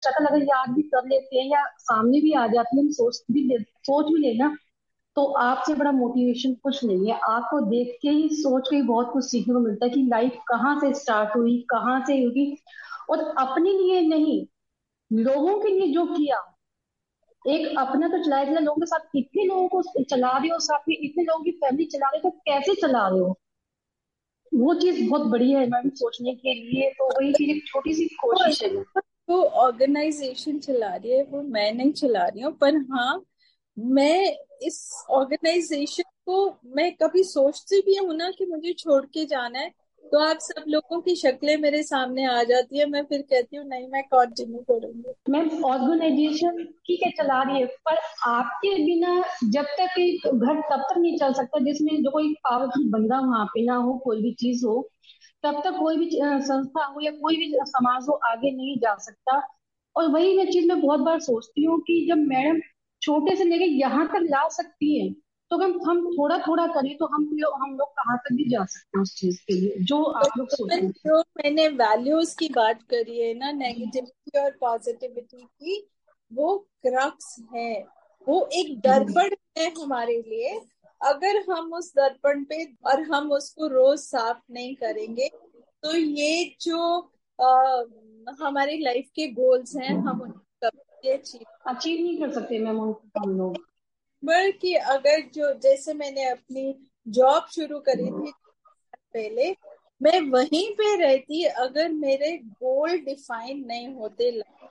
शक्ल अगर याद भी कर लेते हैं या सामने भी आ जाती है, हम सोच भी लेना, तो आपसे बड़ा मोटिवेशन कुछ नहीं है। आपको देख के ही, सोच के ही बहुत कुछ सीखने को मिलता है कि लाइफ कहाँ से स्टार्ट हुई, कहाँ से हुई। और अपने लिए नहीं, लोगों के लिए जो किया, एक अपना तो चलाया, चला लोगों के साथ इतने लोगों को चला रहे हो, साथ में इतने लोगों की फैमिली चला रहे हो, तो कैसे चला रहे हो, वो चीज बहुत बड़ी है मैम सोचने के लिए। तो वही चीज एक छोटी सी वो कोशिश है। वो ऑर्गेनाइजेशन चला रही है, वो मैं नहीं चला रही हूँ, पर हाँ, मैं इस ऑर्गेनाइजेशन को, मैं कभी सोचती भी हूँ ना कि मुझे छोड़ के जाना है, तो आप सब लोगों की शक्लें मेरे सामने आ जाती है, मैं फिर कहती हूँ नहीं, मैं कंटिन्यू करूंगी। मैम ऑर्गेनाइजेशन ठीक है चला रही है, पर आपके बिना जब तक एक घर तब तक नहीं चल सकता जिसमें जो कोई पावरफुल बंदा वहां पे ना हो, कोई भी चीज हो, तब तक कोई भी संस्था हो या कोई भी समाज हो आगे नहीं जा सकता। और वही मैं चीज मैं बहुत बार सोचती हूँ कि जब मैडम छोटे से लेके यहाँ तक ला सकती है, तो अगर हम थोड़ा थोड़ा करें तो हम लोग कहाँ तक भी जा सकते हैं उस चीज के लिए जो आप लोग सोचते हैं। जो मैंने वैल्यूज की बात करी है ना, नेगेटिविटी और पॉजिटिविटी की, वो क्रक्स है, वो एक जी। दर्पण है हमारे लिए। अगर हम उस दर्पण पे, और हम उसको रोज साफ नहीं करेंगे, तो ये जो हमारी लाइफ के गोल्स हैं, हम उनको कभी अचीव, अचीव नहीं कर सकते मैम उनको हम लोग। बल्कि अगर जो, जैसे मैंने अपनी जॉब शुरू करी थी पहले, मैं वहीं पे रहती अगर मेरे गोल डिफाइन नहीं होते,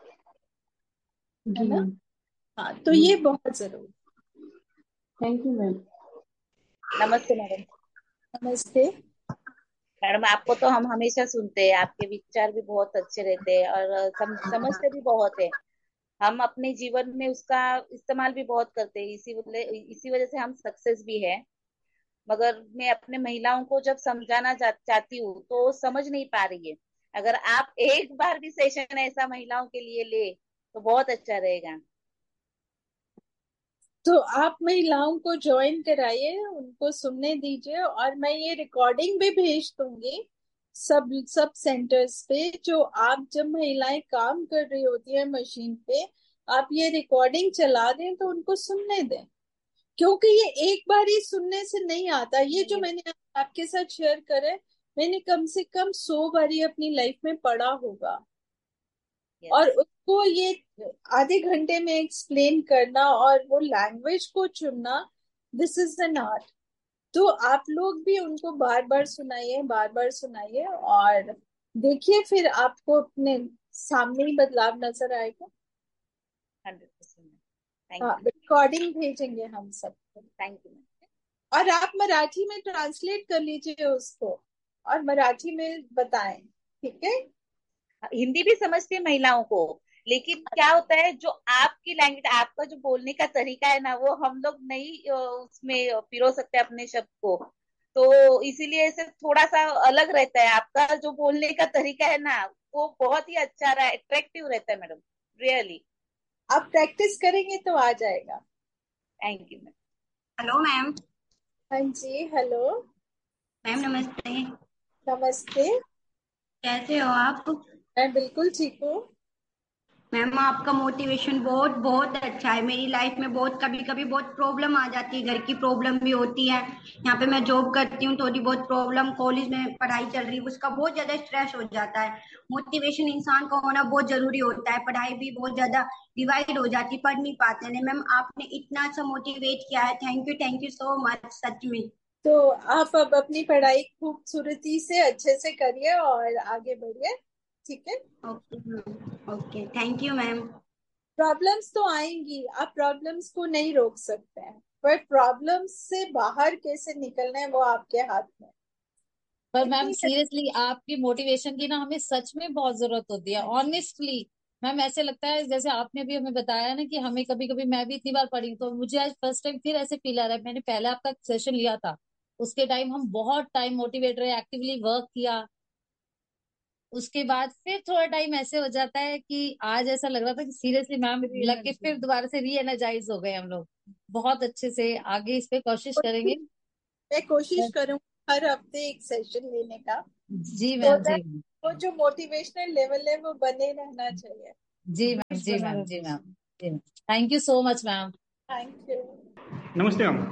है जी ना। मैम। हाँ, तो जी। ये बहुत जरूरी। Thank you ma'am. नमस्ते मैडम। नमस्ते। मैडम आपको तो हम हमेशा सुनते हैं, आपके विचार भी बहुत अच्छे रहते हैं और समझते भी बहुत है। हम अपने जीवन में उसका इस्तेमाल भी बहुत करते हैं, इसी वजह से हम सक्सेस भी है। मगर मैं अपने महिलाओं को जब समझाना चाहती हूँ तो समझ नहीं पा रही है। अगर आप एक बार भी सेशन ऐसा महिलाओं के लिए ले तो बहुत अच्छा रहेगा। तो आप महिलाओं को ज्वाइन कराइए, उनको सुनने दीजिए, और मैं ये रिकॉर्डिंग भी भेज दूंगी सब सब सेंटर्स पे। जो आप, जब महिलाएं काम कर रही होती है मशीन पे, आप ये रिकॉर्डिंग चला दें तो उनको सुनने दें, क्योंकि ये एक बार ही सुनने से नहीं आता। ये जो नहीं। मैंने आपके साथ शेयर करा है, मैंने कम से कम 100 बारी अपनी लाइफ में पढ़ा होगा। यस। और उसको ये आधे घंटे में एक्सप्लेन करना और वो लैंग्वेज को चुनना, दिस इज एन आर्ट। तो आप लोग भी उनको बार बार सुनाइए, बार बार सुनाइए, और देखिए फिर आपको अपने सामने ही बदलाव नजर आएगा। 100%। थैंक हाँ, यू। रिकॉर्डिंग भेजेंगे हम सबको। Thank you. और आप मराठी में ट्रांसलेट कर लीजिए उसको, और मराठी में बताएं, ठीक है। हिंदी भी समझती है महिलाओं को, लेकिन क्या होता है जो आपकी लैंग्वेज, आपका जो बोलने का तरीका है ना, वो हम लोग नहीं उसमें पिरो सकते अपने शब्द को। तो इसीलिए ऐसे थोड़ा सा अलग रहता है आपका जो बोलने का तरीका है ना, वो बहुत ही अच्छा रहा, अट्रैक्टिव रहता है मैडम। रियली। आप प्रैक्टिस करेंगे तो आ जाएगा। Thank you ma'am. Hello ma'am. हाँ जी, हेलो। मैम नमस्ते। नमस्ते। कैसे हो आप? मैं बिल्कुल ठीक हूँ। मैम आपका मोटिवेशन बहुत बहुत अच्छा है। मेरी लाइफ में बहुत कभी कभी बहुत प्रॉब्लम आ जाती है, घर की प्रॉब्लम भी होती है। यहाँ पे मैं जॉब करती हूँ, थोड़ी बहुत प्रॉब्लम, कॉलेज में पढ़ाई चल रही है, उसका बहुत ज्यादा स्ट्रेस हो जाता है। मोटिवेशन इंसान का होना बहुत जरूरी होता है। पढ़ाई भी बहुत ज्यादा डिवाइड हो जाती, पढ़ नहीं पाते हैं। मैम आपने इतना अच्छा मोटिवेट किया है, थैंक यू सो मच सच में। तो आप अब अपनी पढ़ाई खूबसूरती से अच्छे से करिए और आगे बढ़िए, ठीक है। Okay ma'am, okay, thank you ma'am. Problems तो आएंगी, आप प्रॉब्लम्स को नहीं रोक सकते हैं, पर प्रॉब्लम्स से बाहर कैसे निकलना है वो आपके हाथ में। पर मैम इतनी, सीरियसली आपकी मोटिवेशन की ना हमें सच में बहुत जरूरत होती है, ऑनेस्टली। मैम ऐसे लगता है जैसे आपने भी हमें बताया ना कि हमें कभी कभी, मैं भी इतनी बार पढ़ी हूं, तो मुझे आज फर्स्ट टाइम फिर ऐसे फील आ रहा है। मैंने पहले आपका सेशन लिया था, उसके टाइम हम बहुत टाइम मोटिवेट रहे, एक्टिवली वर्क किया। उसके बाद फिर थोड़ा टाइम ऐसे हो जाता है कि आज ऐसा लग रहा था कि सीरियसली मैम लग के फिर दोबारा से री एनर्जाइज हो गए हम लोग। बहुत अच्छे से आगे इस पे कोशिश करेंगे। मैं कोशिश करूंगी हर हफ्ते एक सेशन लेने का, जी तो मैम, जी that मैम। वो जो मोटिवेशनल लेवल है वो बने रहना चाहिए। जी ma'am, ji ma'am, ji ma'am, ji ma'am. Thank you so much ma'am. Thank you. नमस्ते मैम।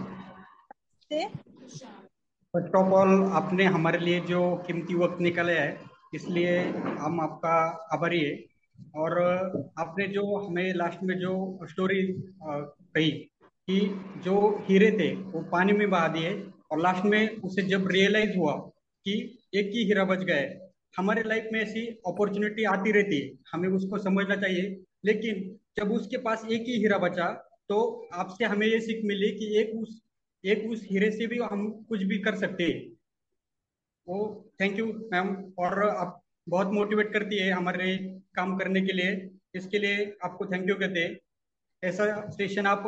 फर्स्ट ऑफ ऑल, आपने हमारे लिए जो कीमती वक्त निकाला है, इसलिए हम आपका आभारी है। और आपने जो हमें लास्ट में जो स्टोरी कही कि जो हीरे थे वो पानी में बहा दिए, और लास्ट में उसे जब रियलाइज हुआ कि एक ही हीरा बच गया है। हमारे लाइफ में ऐसी अपॉर्चुनिटी आती रहती है, हमें उसको समझना चाहिए। लेकिन जब उसके पास एक ही हीरा बचा, तो आपसे हमें ये सीख मिली कि एक उस हीरे से भी हम कुछ भी कर सकते हैं। वो थैंक यू मैम। और आप बहुत मोटिवेट करती है हमारे काम करने के लिए, इसके लिए आपको थैंक यू कहते हैं। ऐसा सेशन आप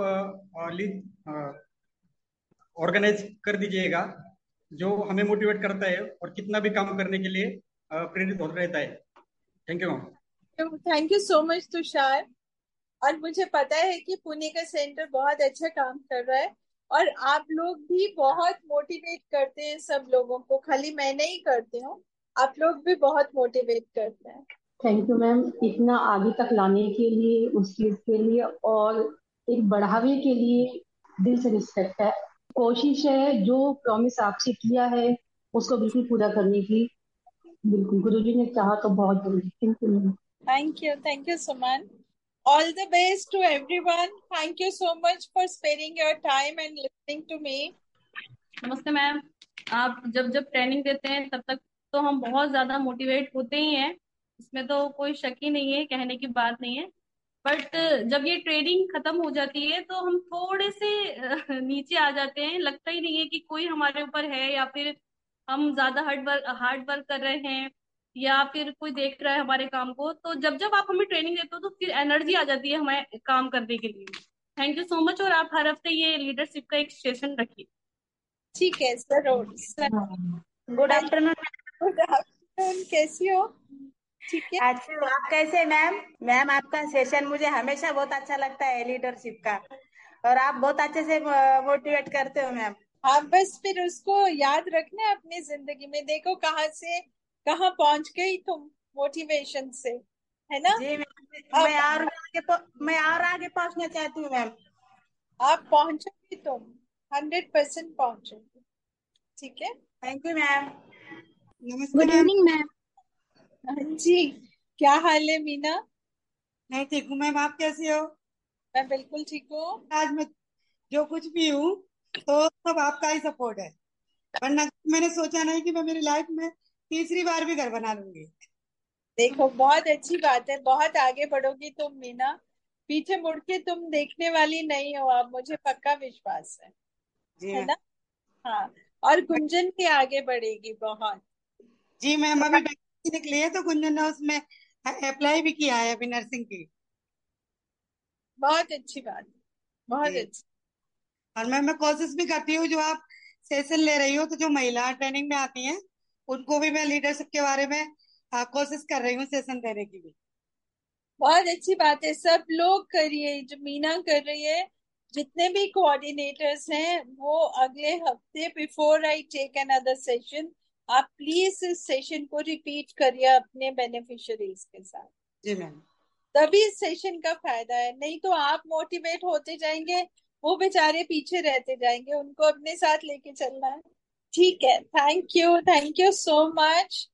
ऑर्गेनाइज कर दीजिएगा जो हमें मोटिवेट करता है और कितना भी काम करने के लिए प्रेरित होता रहता है। Thank you ma'am. Thank you so much Tushar. और मुझे पता है कि पुणे का सेंटर बहुत अच्छा काम कर रहा है और आप लोग भी बहुत मोटिवेट करते हैं सब लोगों को, खाली मैं नहीं करती हूँ, आप लोग भी बहुत मोटिवेट करते हैं। थैंक यू मैम, इतना आगे तक लाने के लिए, उस चीज के लिए और एक बढ़ावे के लिए दिल से रिस्पेक्ट है। कोशिश है जो प्रॉमिस आपसे किया है उसको बिल्कुल पूरा करने की। बिल्कुल गुरुजी ने चाहा तो बहुत जल्दी। Thank you ma'am. Thank you, Suman. All the best to everyone. Thank you so much for sparing your time and listening to me. नमस्ते मैम। आप जब जब ट्रेनिंग देते हैं तब तक तो हम बहुत ज्यादा मोटिवेट होते ही हैं, इसमें तो कोई शक ही नहीं है, कहने की बात नहीं है। बट जब ये ट्रेनिंग खत्म हो जाती है तो हम थोड़े से नीचे आ जाते हैं, लगता ही नहीं है कि कोई हमारे ऊपर है, या फिर हम ज्यादा हार्ड वर्क कर रहे हैं, या फिर कोई देख रहा है हमारे काम को। तो जब जब आप हमें ट्रेनिंग देते हो तो फिर एनर्जी आ जाती है हमें काम करने के लिए। Thank you so much. और आप हर हफ्ते ये लीडरशिप का एक सेशन रखिए। ठीक है जरूर sir. Good afternoon. Good afternoon, कैसी हो? ठीक है। अच्छा, आप कैसे मैम? मैम आपका सेशन मुझे हमेशा बहुत अच्छा लगता है लीडरशिप का, और आप बहुत अच्छे से मोटिवेट करते हो मैम। हाँ, बस फिर उसको याद रखना अपनी जिंदगी में। देखो कहाँ से कहाँ पहुंच गई तुम मोटिवेशन से, है ना? जी अब मैं और आगे पहुंचना चाहती हूँ मैम। आप पहुंचोगी, तुम 100% पहुंचोगी। ठीक है। Thank you ma'am. Good evening ma'am. हाँ जी, क्या हाल है मीना? मैं ठीक हूँ मैम, आप कैसी हो? मैं बिल्कुल ठीक हूँ। आज मैं जो कुछ भी हूँ तो सब आपका ही सपोर्ट है, वरना मैंने सोचा नहीं कि मैं मेरी लाइफ में तीसरी बार भी घर बना लूंगी। देखो बहुत अच्छी बात है, बहुत आगे बढ़ोगी तुम मीना, पीछे मुड़ के तुम देखने वाली नहीं हो, अब मुझे पक्का विश्वास जी है मैम। ना? हाँ, और गुंजन के आगे बढ़ेगी बहुत। जी मैम, अभी वैकेंसी निकली है तो गुंजन ने उसमें अप्लाई भी किया है अभी नर्सिंग की। बहुत अच्छी बात, बहुत जी। अच्छी। और मैं कोशिश भी करती हूँ, जो आप सेशन ले रही हो तो जो महिला ट्रेनिंग में आती हैं उनको भी मैं लीडरशिप के बारे में कोशिश कर रही हूँ सेशन देने की भी। बहुत अच्छी बात है, सब लोग करिए जो मीना कर रही है। जितने भी कोऑर्डिनेटर्स हैं वो अगले हफ्ते before I take another session, आप प्लीज इस सेशन को रिपीट करिए अपने बेनिफिशियरीज के साथ। जी मैम। तभी इस सेशन का फायदा है, नहीं तो आप मोटिवेट होते जाएंगे, वो बेचारे पीछे रहते जाएंगे, उनको अपने साथ लेके चलना है। ठीक है, थैंक यू सो मच।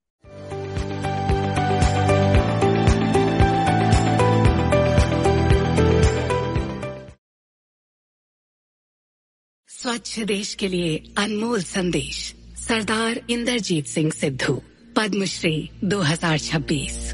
स्वच्छ देश के लिए अनमोल संदेश। सरदार इंदरजीत सिंह सिद्धू, पद्मश्री 2026।